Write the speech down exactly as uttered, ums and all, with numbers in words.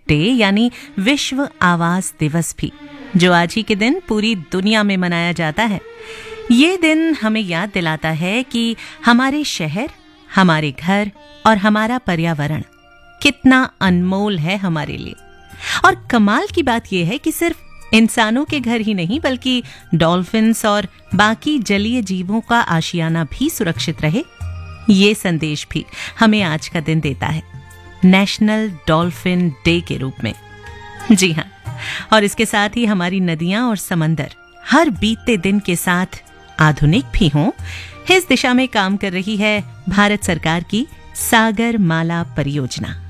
Day यानी विश्व आवास दिवस भी, जो आज ही के दिन पूरी दुनिया में मनाया जाता है। ये दिन हमें याद दिलाता है कि हमारे शहर, हमारे घर और हमारा पर्यावरण कितना अनमोल है हमारे लिए। और कमाल की बात यह है कि सिर्फ इंसानों के घर ही नहीं, बल्कि डॉल्फिन्स और बाकी जलीय जीवों का आशियाना भी सुरक्षित रहे, ये संदेश भी हमें आज का दिन देता है, नेशनल डॉल्फिन डे के रूप में। जी हाँ, और इसके साथ ही हमारी नदियां और समंदर हर बीतते दिन के साथ आधुनिक भी हों, इस दिशा में काम कर रही है भारत सरकार की सागर माला परियोजना।